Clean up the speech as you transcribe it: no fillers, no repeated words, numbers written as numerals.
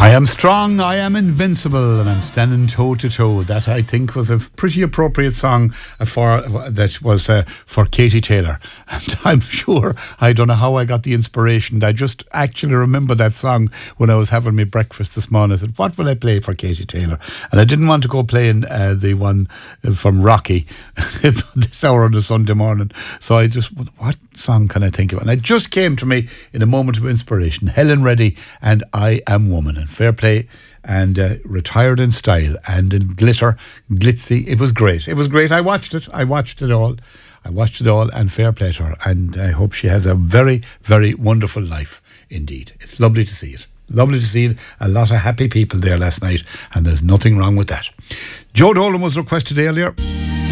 I am strong, I am invincible, and I'm standing toe to toe. That, I think, was a pretty appropriate song for Katie Taylor. And I'm sure, I don't know how I got the inspiration. I just actually remember that song when I was having my breakfast this morning. I said, what will I play for Katie Taylor? And I didn't want to go playing the one from Rocky this hour on a Sunday morning. So I just, what song can I think of? And it just came to me in a moment of inspiration. Helen Reddy and I Am Woman. And fair play, and retired in style and in glitter, glitzy. It was great. It was great. I watched it all, and fair play to her. And I hope she has a very, very wonderful life indeed. It's lovely to see it. Lovely to see it. A lot of happy people there last night, and there's nothing wrong with that. Joe Dolan was requested earlier.